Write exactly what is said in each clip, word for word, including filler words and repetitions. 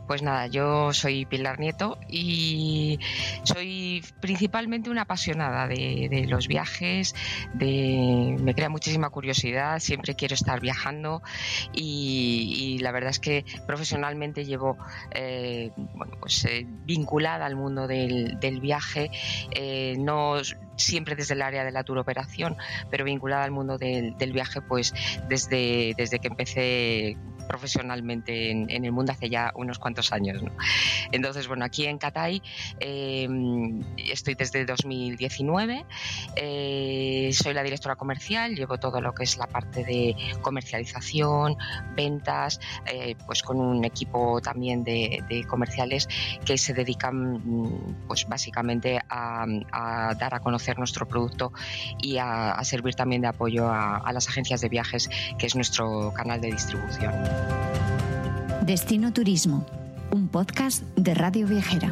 Pues nada, yo soy Pilar Nieto y soy principalmente una apasionada de, de los viajes, de, me crea muchísima curiosidad, siempre quiero estar viajando y, y la verdad es que profesionalmente llevo eh, bueno, pues, eh, vinculada al mundo del, del viaje, eh, no siempre desde el área de la turoperación, pero vinculada al mundo del, del viaje pues desde, desde que empecé profesionalmente en, en el mundo hace ya unos cuantos años, ¿no? Entonces, bueno, aquí en Cathay eh, estoy desde dos mil diecinueve, eh, soy la directora comercial, llevo todo lo que es la parte de comercialización, ventas, eh, pues con un equipo también de, de comerciales que se dedican pues básicamente a, a dar a conocer nuestro producto y a, a servir también de apoyo a, a las agencias de viajes, que es nuestro canal de distribución. Destino Turismo, un podcast de Radio Viajera.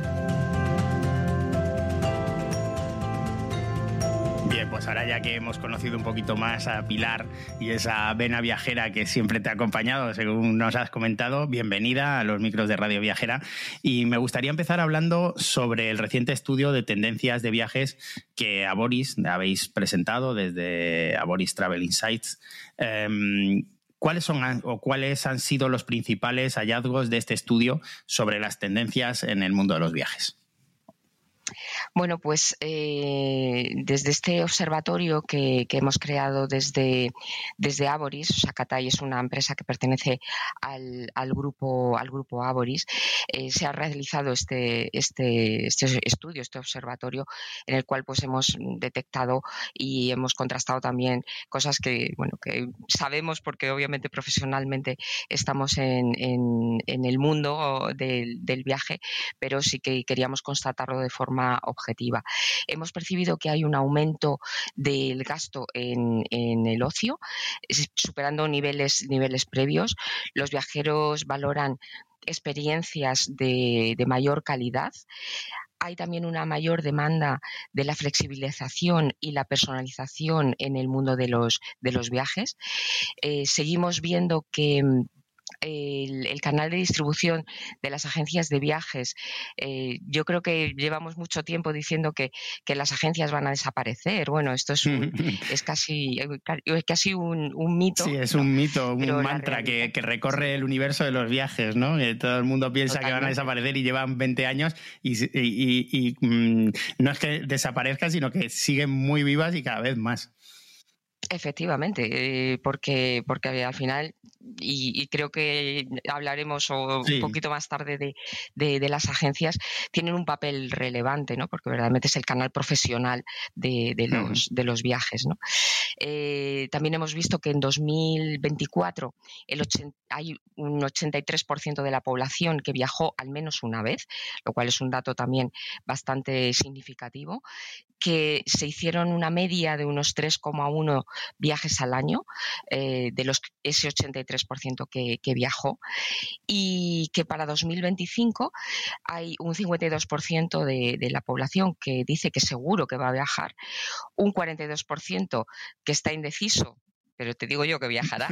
Bien, pues ahora ya que hemos conocido un poquito más a Pilar y esa vena viajera que siempre te ha acompañado, según nos has comentado, bienvenida a los micros de Radio Viajera. Y me gustaría empezar hablando sobre el reciente estudio de tendencias de viajes que Avoris habéis presentado desde Avoris Travel Insights. Eh, ¿Cuáles son o cuáles han sido los principales hallazgos de este estudio sobre las tendencias en el mundo de los viajes? Bueno, pues eh, desde este observatorio que, que hemos creado desde, desde Avoris, o sea, Cathay es una empresa que pertenece al, al grupo al grupo Avoris, eh, se ha realizado este, este, este estudio, este observatorio, en el cual pues hemos detectado y hemos contrastado también cosas que, bueno, que sabemos porque obviamente profesionalmente estamos en, en, en el mundo del, del viaje, pero sí que queríamos constatarlo de forma objetiva. Hemos percibido que hay un aumento del gasto en, en el ocio, superando niveles, niveles previos. Los viajeros valoran experiencias de, de mayor calidad. Hay también una mayor demanda de la flexibilización y la personalización en el mundo de los, de los viajes. Eh, seguimos viendo que El, el canal de distribución de las agencias de viajes, eh, yo creo que llevamos mucho tiempo diciendo que, que las agencias van a desaparecer. Bueno, esto es, un, es casi, casi un, un mito. Sí, es ¿no? un mito, un Pero mantra que, que recorre sí. el universo de los viajes, ¿no? Que todo el mundo piensa Totalmente. que van a desaparecer y llevan veinte años y, y, y, y mmm, no es que desaparezcan, sino que siguen muy vivas y cada vez más. Efectivamente, eh, porque, porque al final, y, y creo que hablaremos o sí. un poquito más tarde de, de, de las agencias, tienen un papel relevante, ¿no? Porque verdaderamente es el canal profesional de, de, los, uh-huh. de los viajes, ¿no? Eh, también hemos visto que en dos mil veinticuatro el ochenta, hay un ochenta y tres por ciento de la población que viajó al menos una vez, lo cual es un dato también bastante significativo, que se hicieron una media de unos tres coma uno viajes al año, eh, de los ese ochenta y tres por ciento que, que viajó, y que para dos mil veinticinco hay un cincuenta y dos por ciento de, de la población que dice que seguro que va a viajar, un cuarenta y dos por ciento que está indeciso, pero te digo yo que viajará,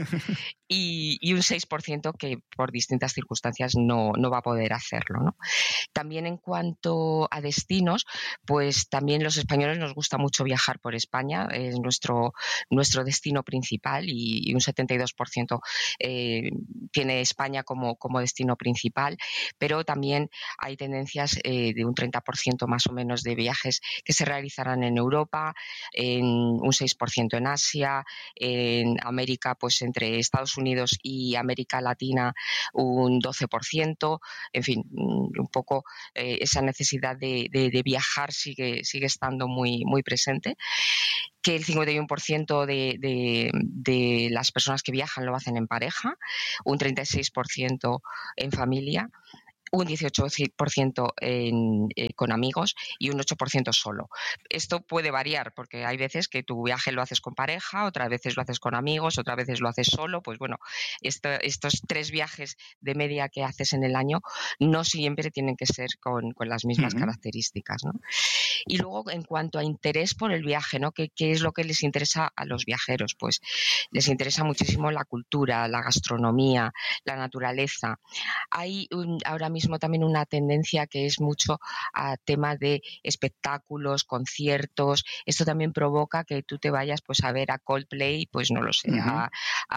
y, y un seis por ciento que por distintas circunstancias no, no va a poder hacerlo, ¿no? También en cuanto a destinos, pues también los españoles nos gusta mucho viajar por España, es nuestro, nuestro destino principal y, y un setenta y dos por ciento eh, tiene España como, como destino principal, pero también hay tendencias eh, de un treinta por ciento más o menos de viajes que se realizarán en Europa, en un seis por ciento en Asia, en América, pues entre Estados Unidos y América Latina un doce por ciento, en fin, un poco eh, esa necesidad de, de, de viajar sigue, sigue estando muy, muy presente, que el cincuenta y uno por ciento de, de, de las personas que viajan lo hacen en pareja, un treinta y seis por ciento en familia, un dieciocho por ciento en, eh, con amigos y un ocho por ciento solo. Esto puede variar porque hay veces que tu viaje lo haces con pareja, otras veces lo haces con amigos, otras veces lo haces solo. Pues bueno, esto, estos tres viajes de media que haces en el año no siempre tienen que ser con, con las mismas uh-huh. características, ¿no? Y luego, en cuanto a interés por el viaje, ¿no? ¿Qué, qué es lo que les interesa a los viajeros? Pues les interesa muchísimo la cultura, la gastronomía, la naturaleza. Hay un, ahora mismo mismo también una tendencia que es mucho a temas de espectáculos, conciertos. Esto también provoca que tú te vayas pues a ver a Coldplay, pues no lo sé, uh-huh. a,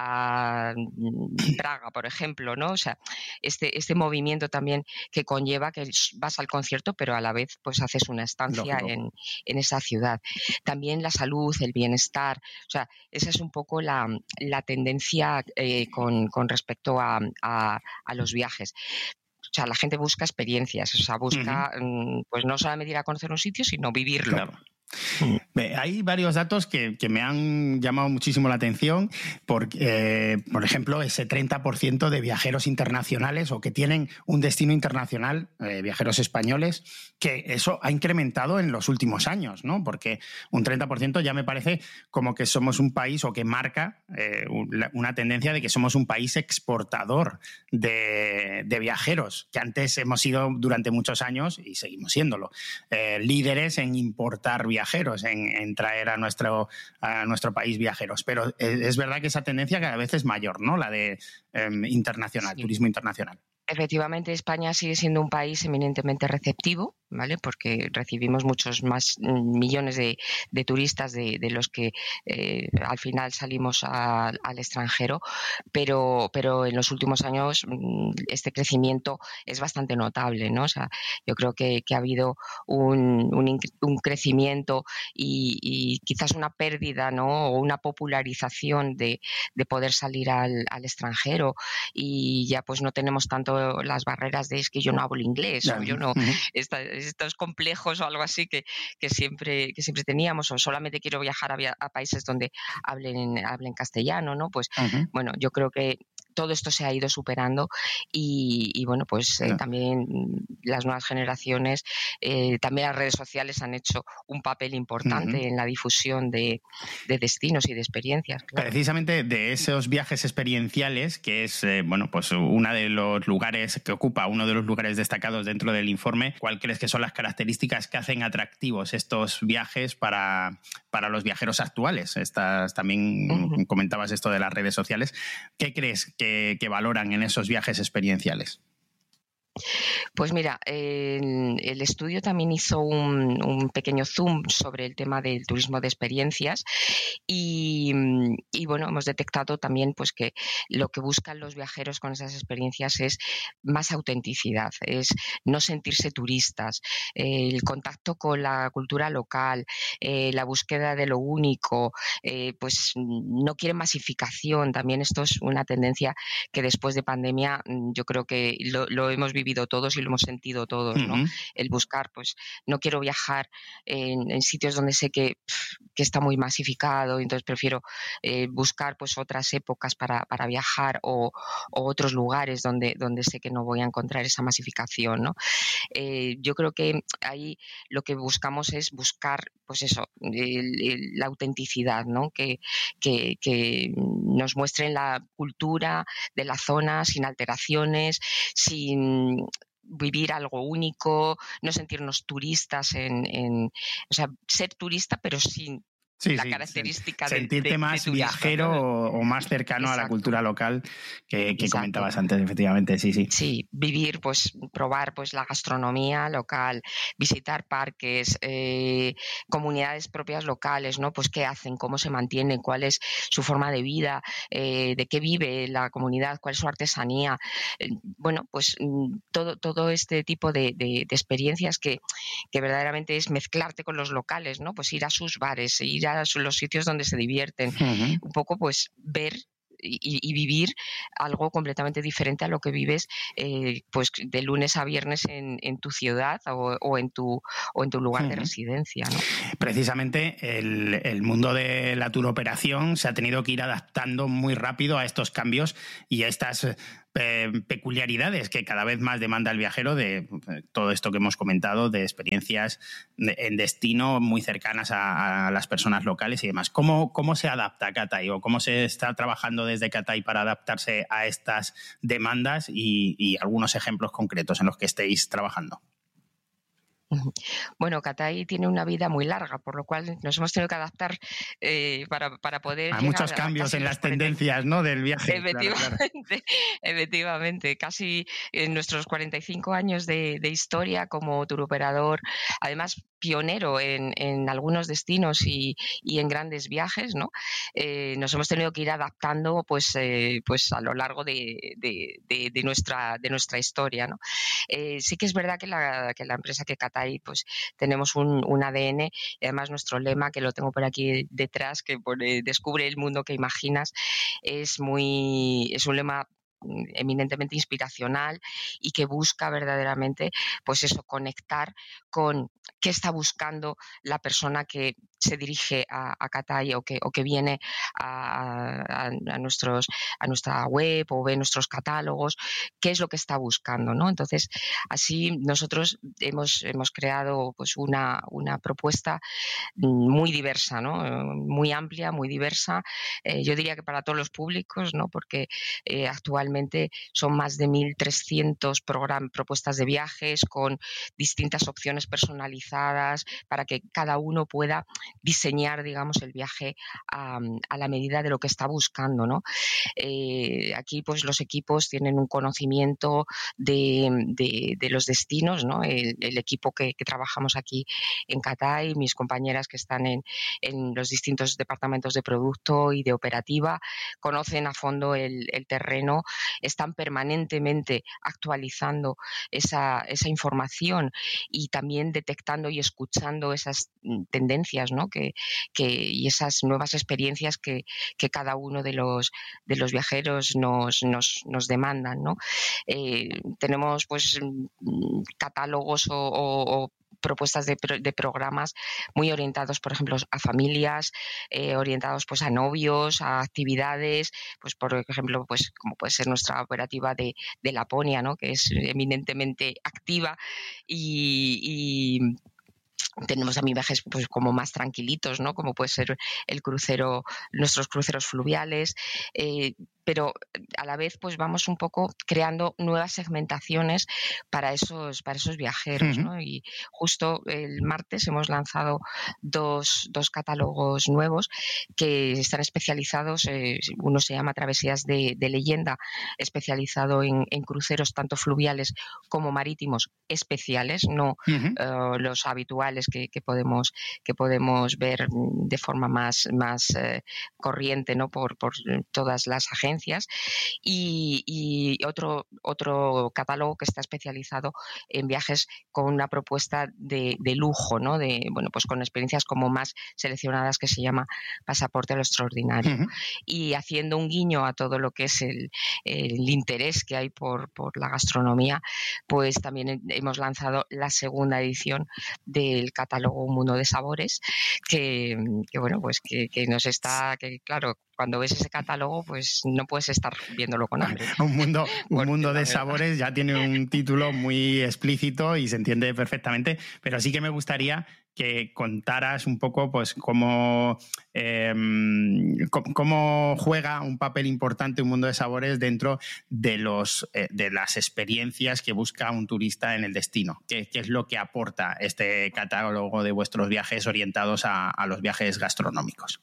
a Praga, por ejemplo, ¿no? O sea, este, este movimiento también que conlleva que vas al concierto, pero a la vez pues haces una estancia en, en esa ciudad. También la salud, el bienestar, o sea, esa es un poco la, la tendencia eh, con, con respecto a, a, a los viajes. O sea, la gente busca experiencias, o sea, busca uh-huh. pues no solamente ir a conocer un sitio, sino vivirlo. Claro. Hay varios datos que, que me han llamado muchísimo la atención, porque, eh, por ejemplo, ese treinta por ciento de viajeros internacionales o que tienen un destino internacional, eh, viajeros españoles, que eso ha incrementado en los últimos años, ¿no? Porque un treinta por ciento ya me parece como que somos un país o que marca eh, una tendencia de que somos un país exportador de, de viajeros, que antes hemos sido durante muchos años, y seguimos siéndolo, eh, líderes en importar viajeros. viajeros, en, en traer a nuestro, a nuestro país viajeros. Pero es verdad que esa tendencia cada vez es mayor, ¿no? La de eh, internacional, sí. Turismo internacional. Efectivamente, España sigue siendo un país eminentemente receptivo, ¿vale? Porque recibimos muchos más millones de, de turistas de, de los que eh, al final salimos a, al extranjero, pero, pero en los últimos años este crecimiento es bastante notable, ¿no? O sea, yo creo que, que ha habido un, un, un crecimiento y, y quizás una pérdida, ¿no? O una popularización de, de poder salir al, al extranjero, y ya pues no tenemos tanto las barreras de es que yo no hablo inglés, claro. o yo no, uh-huh. esta, estos complejos o algo así que, que, siempre, que siempre teníamos, o solamente quiero viajar a, a países donde hablen, hablen castellano, ¿no? Pues uh-huh. bueno, yo creo que todo esto se ha ido superando y, y bueno, pues eh, no. también las nuevas generaciones, eh, también las redes sociales han hecho un papel importante uh-huh. en la difusión de, de destinos y de experiencias. Claro. Precisamente de esos viajes experienciales, que es eh, bueno, pues uno de los lugares que ocupa, uno de los lugares destacados dentro del informe, ¿cuál crees que son las características que hacen atractivos estos viajes para, para los viajeros actuales? Estas, también uh-huh. comentabas esto de las redes sociales. ¿Qué crees que Que, que valoran en esos viajes experienciales? Pues mira, eh, el estudio también hizo un, un pequeño zoom sobre el tema del turismo de experiencias y, y bueno, hemos detectado también pues que lo que buscan los viajeros con esas experiencias es más autenticidad, es no sentirse turistas, eh, el contacto con la cultura local, eh, la búsqueda de lo único, eh, pues no quieren masificación. También esto es una tendencia que después de pandemia yo creo que lo, lo hemos vivido todos y lo hemos sentido todos, ¿no? Uh-huh. El buscar, pues no quiero viajar en, en sitios donde sé que, que está muy masificado, entonces prefiero eh, buscar pues otras épocas para, para viajar o, o otros lugares donde, donde sé que no voy a encontrar esa masificación, ¿no? Eh, yo creo que ahí lo que buscamos es buscar, pues eso, el, el, la autenticidad, ¿no? Que, que, que nos muestren la cultura de la zona sin alteraciones, sin vivir algo único, no sentirnos turistas en, en o sea, ser turista pero sin sí, la sí, característica sen, de sentirte de, más de turismo, viajero ¿no? o, o más cercano Exacto. a la cultura local que, que Exacto. comentabas antes, efectivamente, sí, sí. Sí, vivir, pues probar pues la gastronomía local, visitar parques, eh, comunidades propias locales, ¿no? Pues qué hacen, cómo se mantienen, cuál es su forma de vida, eh, de qué vive la comunidad, cuál es su artesanía, eh, bueno, pues todo, todo este tipo de, de, de experiencias que, que verdaderamente es mezclarte con los locales, ¿no? Pues ir a sus bares, ir a los sitios donde se divierten, uh-huh. un poco pues ver Y, y vivir algo completamente diferente a lo que vives eh, pues de lunes a viernes en, en tu ciudad o, o en tu o en tu lugar uh-huh. de residencia, ¿no? Precisamente el, el mundo de la turoperación se ha tenido que ir adaptando muy rápido a estos cambios y a estas eh, peculiaridades que cada vez más demanda el viajero de eh, todo esto que hemos comentado, de experiencias de, en destino muy cercanas a, a las personas locales y demás. ¿Cómo, cómo se adapta Cathay o cómo se está trabajando desde Cathay para adaptarse a estas demandas y, y algunos ejemplos concretos en los que estéis trabajando? Bueno, Catay tiene una vida muy larga, por lo cual nos hemos tenido que adaptar eh, para, para poder Hay llegar muchos a cambios en las cuarenta. tendencias, ¿no?, del viaje. Efectivamente, claro, claro. efectivamente, casi en nuestros cuarenta y cinco años de, de historia como turoperador, además pionero en, en algunos destinos y, y en grandes viajes, ¿no? Eh, nos hemos tenido que ir adaptando pues, eh, pues a lo largo de, de, de, de, nuestra, de nuestra historia, ¿no? Eh, sí que es verdad que la, que la empresa que Catay, pues tenemos un, un A D N y además nuestro lema, que lo tengo por aquí detrás, que pone descubre el mundo que imaginas, es muy, es un lema eminentemente inspiracional y que busca verdaderamente, pues eso, conectar con qué está buscando la persona que se dirige a, a Catay o que, o que viene a, a, a, nuestros, a nuestra web o ve nuestros catálogos, qué es lo que está buscando, ¿no? Entonces, así nosotros hemos, hemos creado pues una, una propuesta muy diversa, ¿no? Muy amplia, muy diversa, eh, yo diría que para todos los públicos, ¿no? Porque eh, actualmente son más de mil trescientas propuestas de viajes con distintas opciones personalizadas para que cada uno pueda diseñar, digamos, el viaje a, a la medida de lo que está buscando, ¿no? Eh, aquí, pues, los equipos tienen un conocimiento de, de, de los destinos, ¿no? El, el equipo que, que trabajamos aquí en Catay, mis compañeras que están en, en los distintos departamentos de producto y de operativa, conocen a fondo el, el terreno, están permanentemente actualizando esa, esa información y también detectando y escuchando esas tendencias, ¿no? que, que, y esas nuevas experiencias que, que cada uno de los, de los viajeros nos, nos, nos demandan, ¿no? Eh, tenemos pues catálogos o, o, o propuestas de, de programas muy orientados, por ejemplo, a familias, eh, orientados pues a novios, a actividades, pues por ejemplo, pues como puede ser nuestra operativa de, de Laponia, ¿no? Que es eminentemente activa y, y tenemos también viajes pues como más tranquilitos, ¿no? Como puede ser el crucero, nuestros cruceros fluviales, eh, pero a la vez pues vamos un poco creando nuevas segmentaciones para esos, para esos viajeros, ¿no? Y justo el martes hemos lanzado dos, dos catálogos nuevos que están especializados, eh, uno se llama Travesías de, de Leyenda, especializado en, en cruceros tanto fluviales como marítimos especiales, no uh-huh. uh, los habituales que, que, podemos, que podemos ver de forma más, más eh, corriente, ¿no? por, por todas las agencias. Y, y otro, otro catálogo que está especializado en viajes con una propuesta de, de lujo, ¿no? De, bueno, pues con experiencias como más seleccionadas, que se llama Pasaporte a lo Extraordinario. Uh-huh. Y haciendo un guiño a todo lo que es el, el interés que hay por, por la gastronomía, pues también hemos lanzado la segunda edición del catálogo Un Mundo de Sabores, que, que bueno, pues que, que nos está, que claro, cuando ves ese catálogo, pues no puedes estar viéndolo con hambre. Un mundo, un mundo de sabores ya tiene un título muy explícito y se entiende perfectamente, pero sí que me gustaría que contaras un poco pues cómo, eh, cómo juega un papel importante Un Mundo de Sabores dentro de, los, eh, de las experiencias que busca un turista en el destino. ¿Qué, qué es lo que aporta este catálogo de vuestros viajes orientados a, a los viajes gastronómicos?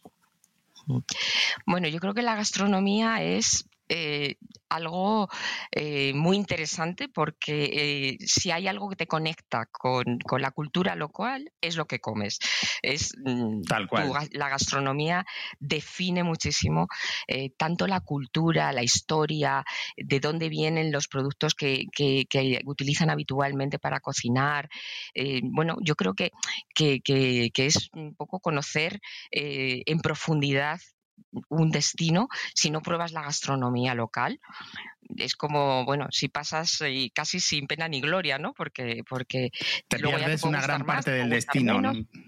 Bueno, yo creo que la gastronomía es eh, algo eh, muy interesante porque eh, si hay algo que te conecta con, con la cultura local es lo que comes. Es, Tal cual. Tu, la gastronomía define muchísimo eh, tanto la cultura, la historia, de dónde vienen los productos que, que, que utilizan habitualmente para cocinar. Eh, bueno, yo creo que, que, que, que es un poco conocer eh, en profundidad un destino si no pruebas la gastronomía local. Es como, bueno, si pasas y casi sin pena ni gloria, ¿no? Porque, porque te pierdes una gran parte del destino, ¿no?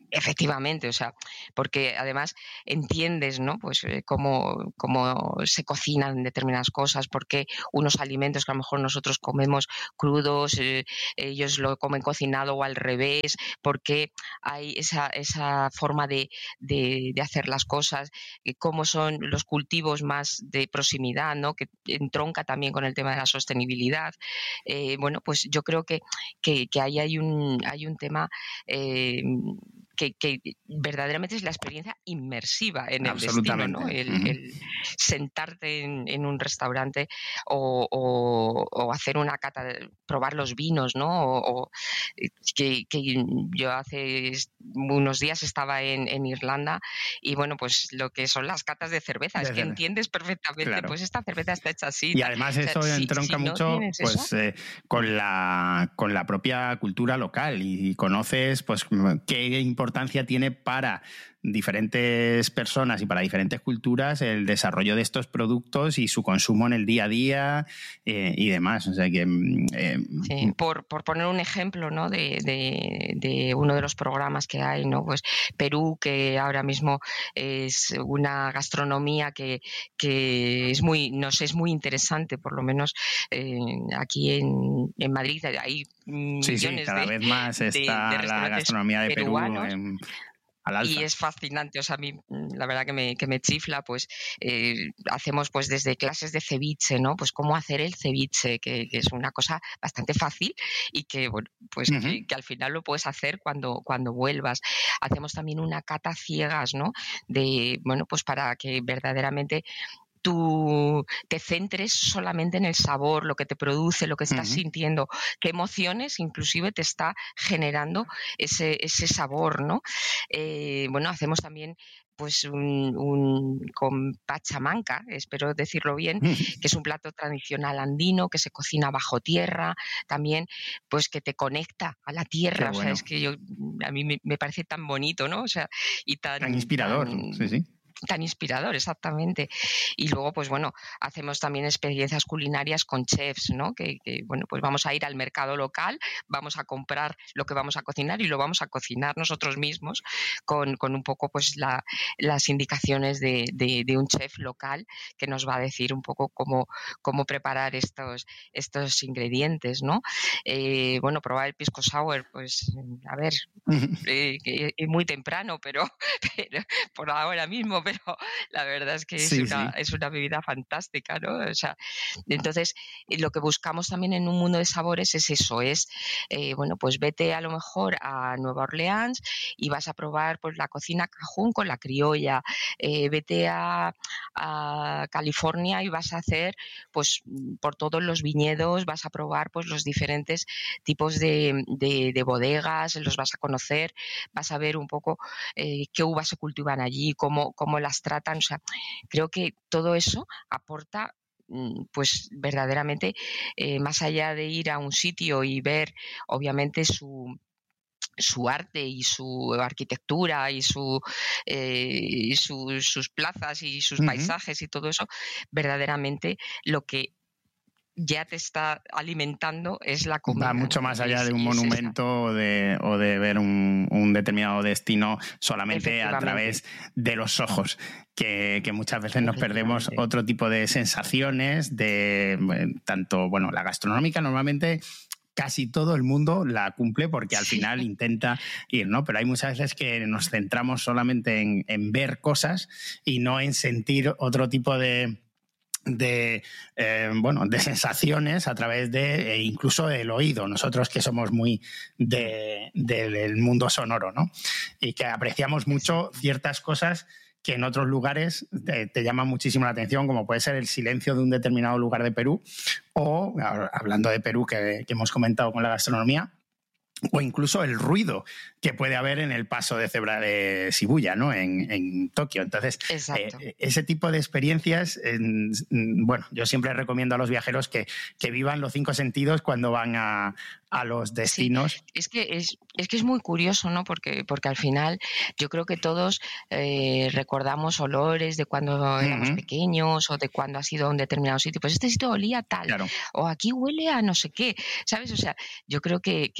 Efectivamente, o sea, porque además entiendes, ¿no? Pues eh, cómo, cómo se cocinan determinadas cosas, porque unos alimentos que a lo mejor nosotros comemos crudos, eh, ellos lo comen cocinado o al revés, porque hay esa, esa forma de, de, de hacer las cosas, eh, cómo son los cultivos más de proximidad, ¿no? Que entronca también con el tema de la sostenibilidad. Eh, bueno, pues yo creo que, que, que ahí hay un, hay un tema eh, Que, que verdaderamente es la experiencia inmersiva en el destino, ¿no? El, uh-huh. el sentarte en, en un restaurante o, o, o hacer una cata, probar los vinos, ¿no? O, o que, que yo hace unos días estaba en, en Irlanda y bueno, pues lo que son las catas de cerveza, Desde es que el... entiendes perfectamente, claro. Pues esta cerveza está hecha así. Y además o sea, eso si, entronca si mucho no pues eh, con la con la propia cultura local y conoces pues qué importancia importancia tiene para diferentes personas y para diferentes culturas el desarrollo de estos productos y su consumo en el día a día eh, y demás. O sea que eh, sí, por, por poner un ejemplo, ¿no? de, de, de uno de los programas que hay, ¿no? Pues Perú, que ahora mismo es una gastronomía que, que es muy, no sé, es muy interesante, por lo menos eh, aquí en, en Madrid hay millones sí, sí, cada de, vez más está de, de la gastronomía de peruanos. Perú en... Y es fascinante, o sea, a mí la verdad que me, que me chifla, pues eh, hacemos pues desde clases de ceviche, ¿no? Pues cómo hacer el ceviche, que, que es una cosa bastante fácil y que, bueno, pues uh-huh. que, que al final lo puedes hacer cuando, cuando vuelvas. Hacemos también una cata ciegas, ¿no? De, bueno, pues para que verdaderamente tú te centres solamente en el sabor, lo que te produce, lo que estás uh-huh. sintiendo, qué emociones inclusive te está generando ese, ese sabor, ¿no? Eh, bueno, hacemos también pues un, un con pachamanca, espero decirlo bien, que es un plato tradicional andino que se cocina bajo tierra, también pues que te conecta a la tierra, bueno. O sea, es que yo a mí me, me parece tan bonito, ¿no? O sea, y tan, tan inspirador, tan, sí, sí. Tan inspirador, exactamente. Y luego, pues bueno, hacemos también experiencias culinarias con chefs, ¿no? Que, que, bueno, pues vamos a ir al mercado local, vamos a comprar lo que vamos a cocinar y lo vamos a cocinar nosotros mismos con, con un poco, pues, la, las indicaciones de, de, de un chef local que nos va a decir un poco cómo, cómo preparar estos, estos ingredientes, ¿no? Eh, bueno, probar el pisco sour, pues, a ver, eh, es muy temprano, pero, pero por ahora mismo, pero la verdad es que es, sí, una, sí. es una bebida fantástica, ¿no? O sea, entonces, lo que buscamos también en un mundo de sabores es eso, es, eh, bueno, pues vete a lo mejor a Nueva Orleans y vas a probar pues la cocina cajún con la criolla, eh, vete a, a California y vas a hacer, pues, por todos los viñedos, vas a probar pues los diferentes tipos de, de, de bodegas, los vas a conocer, vas a ver un poco eh, qué uvas se cultivan allí, cómo, cómo las tratan, o sea, creo que todo eso aporta pues verdaderamente eh, más allá de ir a un sitio y ver obviamente su su arte y su arquitectura y, su, eh, y su, sus plazas y sus uh-huh. paisajes y todo eso, verdaderamente lo que ya te está alimentando es la comida. Va mucho más allá es, de un monumento o de, o de ver un, un determinado destino solamente a través de los ojos, que, que muchas veces nos perdemos otro tipo de sensaciones, de tanto, bueno, la gastronómica normalmente casi todo el mundo la cumple porque al final intenta ir, ¿no? Pero hay muchas veces que nos centramos solamente en, en ver cosas y no en sentir otro tipo de... de eh, bueno de sensaciones a través de eh, incluso el oído, nosotros que somos muy de, de, del mundo sonoro, ¿no? Y que apreciamos mucho ciertas cosas que en otros lugares te, te llaman muchísimo la atención, como puede ser el silencio de un determinado lugar de Perú o, hablando de Perú que, que hemos comentado con la gastronomía, o incluso el ruido que puede haber en el paso de cebra de Shibuya, ¿no? En, en Tokio. Entonces, eh, ese tipo de experiencias, eh, bueno, yo siempre recomiendo a los viajeros que, que vivan los cinco sentidos cuando van a, a los destinos. Sí, es que es, es que es muy curioso, ¿no? Porque, porque al final yo creo que todos eh, recordamos olores de cuando éramos uh-huh. pequeños o de cuando has ido a un determinado sitio. Pues este sitio olía tal, claro. O aquí huele a no sé qué, ¿sabes? O sea, yo creo que, que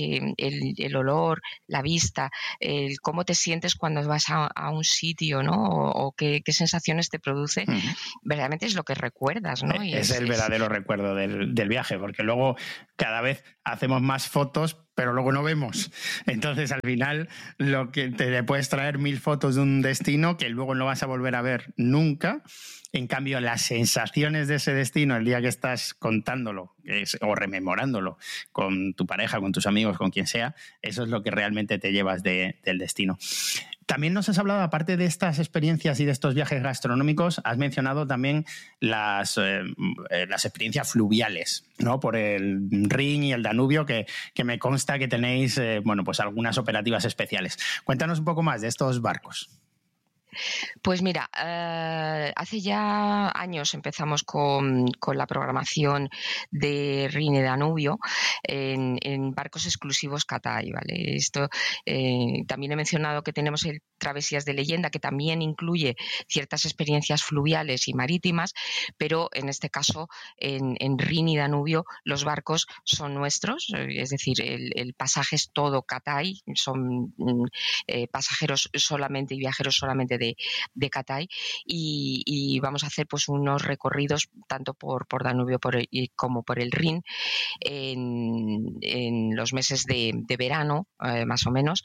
el, el olor, la vista, el cómo te sientes cuando vas a, a un sitio, ¿no? O, o qué, qué sensaciones te produce, uh-huh. verdaderamente es lo que recuerdas, ¿no? Y es, es el es... verdadero recuerdo del, del viaje, porque luego cada vez hacemos más fotos, pero luego no vemos. Entonces, al final, lo que te puedes traer mil fotos de un destino que luego no vas a volver a ver nunca. En cambio, las sensaciones de ese destino el día que estás contándolo es, o rememorándolo con tu pareja, con tus amigos, con quien sea, eso es lo que realmente te llevas de, del destino. También nos has hablado, aparte de estas experiencias y de estos viajes gastronómicos, has mencionado también las, eh, las experiencias fluviales, ¿no? Por el Rin y el Danubio, que, que me consta que tenéis eh, bueno, pues algunas operativas especiales. Cuéntanos un poco más de estos barcos. Pues mira, eh, hace ya años empezamos con, con la programación de Rin y Danubio en, en barcos exclusivos Cathay, ¿vale? Esto eh, también he mencionado que tenemos el Travesías de Leyenda, que también incluye ciertas experiencias fluviales y marítimas, pero en este caso en, en Rin y Danubio los barcos son nuestros, es decir, el, el pasaje es todo Cathay, son eh, pasajeros solamente y viajeros solamente de, de Cathay y, y vamos a hacer pues unos recorridos tanto por, por Danubio por el, como por el Rin en, en los meses de, de verano, eh, más o menos,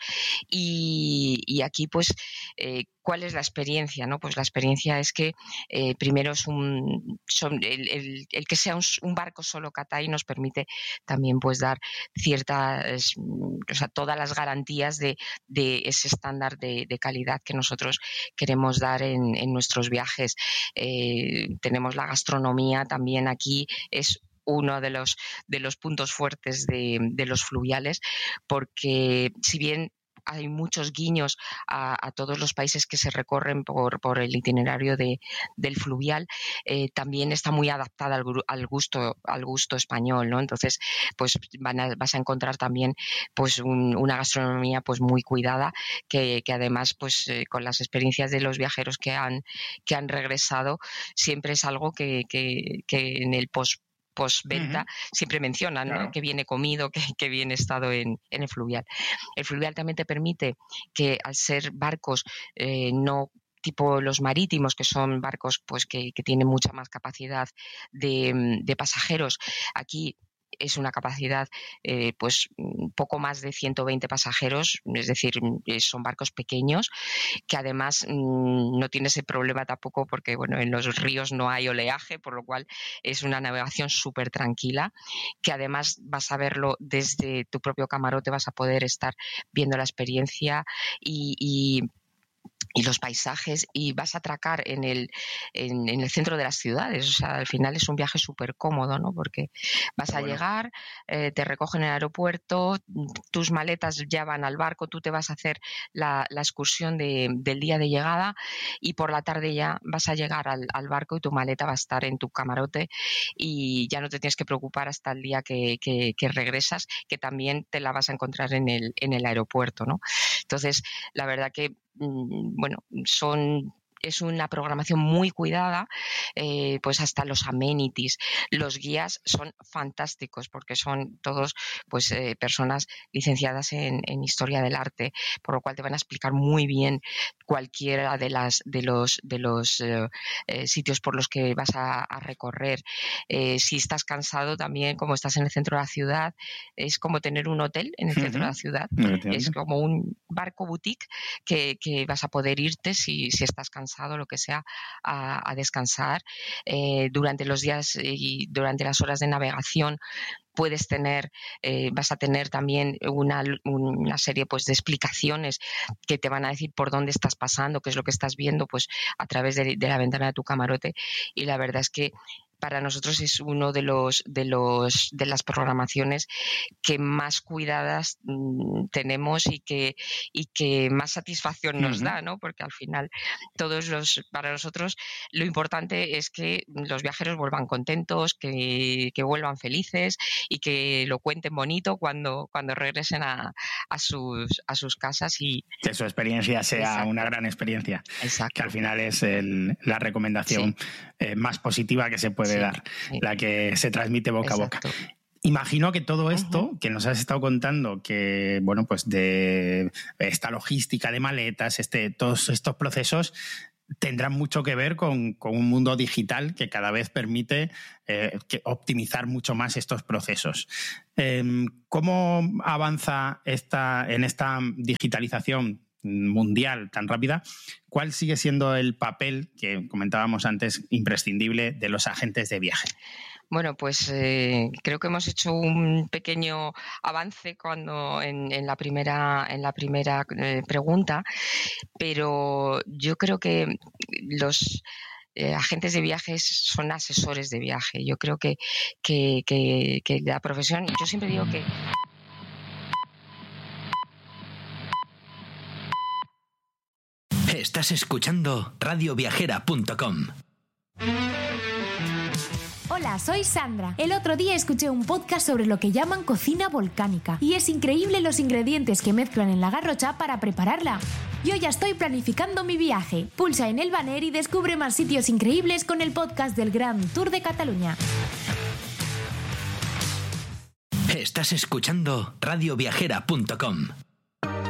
y, y aquí pues Pues, eh, ¿cuál es la experiencia? ¿No? Pues la experiencia es que eh, primero es un, son, el, el, el que sea un, un barco solo Cathay nos permite también pues dar ciertas, o sea, todas las garantías de, de ese estándar de, de calidad que nosotros queremos dar en, en nuestros viajes. Eh, tenemos la gastronomía también aquí, es uno de los, de los puntos fuertes de, de los fluviales, porque si bien hay muchos guiños a, a todos los países que se recorren por, por el itinerario de, del fluvial, eh, también está muy adaptada al, al gusto al gusto español, ¿no? Entonces, pues van a, vas a encontrar también pues un, una gastronomía pues muy cuidada, que, que además pues eh, con las experiencias de los viajeros que han que han regresado, siempre es algo que, que, que en el post postventa uh-huh. siempre mencionan, ¿no? Claro. Que viene comido, que, que bien estado en, en el fluvial. El fluvial también te permite que al ser barcos eh, no tipo los marítimos, que son barcos pues que, que tienen mucha más capacidad de, de pasajeros, aquí es una capacidad eh, pues poco más de ciento veinte pasajeros, es decir, son barcos pequeños que además mmm, no tiene ese problema tampoco porque bueno, en los ríos no hay oleaje, por lo cual es una navegación súper tranquila, que además vas a verlo desde tu propio camarote, vas a poder estar viendo la experiencia y, y y los paisajes, y vas a atracar en el, en, en el centro de las ciudades. O sea, al final es un viaje súper cómodo, ¿no? Porque vas Pero a bueno. llegar, eh, te recogen en el aeropuerto, tus maletas ya van al barco, tú te vas a hacer la, la excursión de, del día de llegada y por la tarde ya vas a llegar al, al barco y tu maleta va a estar en tu camarote y ya no te tienes que preocupar hasta el día que, que, que regresas, que también te la vas a encontrar en el, en el aeropuerto, ¿no? Entonces, la verdad que bueno, son es una programación muy cuidada, eh, pues hasta los amenities, los guías son fantásticos porque son todos pues eh, personas licenciadas en, en historia del arte, por lo cual te van a explicar muy bien cualquiera de las de los de los eh, eh, sitios por los que vas a, a recorrer. Eh, si estás cansado también, como estás en el centro de la ciudad, es como tener un hotel en el centro uh-huh. de la ciudad, es como un barco boutique que, que vas a poder irte si, si estás cansado, lo que sea, a, a descansar. Eh, durante los días y durante las horas de navegación puedes tener, eh, vas a tener también una, una serie pues de explicaciones que te van a decir por dónde estás pasando, qué es lo que estás viendo, pues a través de, de la ventana de tu camarote, y la verdad es que para nosotros es uno de los de los de las programaciones que más cuidadas mmm, tenemos y que y que más satisfacción nos uh-huh. da, ¿no? Porque al final todos los para nosotros lo importante es que los viajeros vuelvan contentos, que, que vuelvan felices y que lo cuenten bonito cuando cuando regresen a, a sus a sus casas y que su experiencia sea Exacto. una gran experiencia. Exacto. Que al final es el, la recomendación sí. eh, más positiva que se puede Sí, dar, sí. la que se transmite boca Exacto. a boca. Imagino que todo esto uh-huh. que nos has estado contando, que bueno, pues de esta logística de maletas, este, todos estos procesos tendrán mucho que ver con, con un mundo digital que cada vez permite eh, que optimizar mucho más estos procesos. Eh, ¿Cómo avanza esta, en esta digitalización mundial tan rápida? ¿Cuál sigue siendo el papel que comentábamos antes imprescindible de los agentes de viaje? Bueno, pues eh, creo que hemos hecho un pequeño avance cuando en, en la primera, en la primera eh, pregunta, pero yo creo que los eh, agentes de viajes son asesores de viaje. Yo creo que, que, que, que la profesión, yo siempre digo que... Estás escuchando radio viajera punto com. Hola, soy Sandra. El otro día escuché un podcast sobre lo que llaman cocina volcánica y es increíble los ingredientes que mezclan en la garrocha para prepararla. Yo ya estoy planificando mi viaje. Pulsa en el banner y descubre más sitios increíbles con el podcast del Gran Tour de Cataluña. Estás escuchando radio viajera punto com.